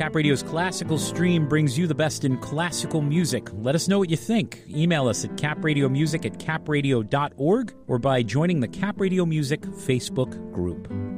Cap Radio's Classical Stream brings you the best in classical music. Let us know what you think. Email us at capradiomusic@capradio.org or by joining the Cap Radio Music Facebook group.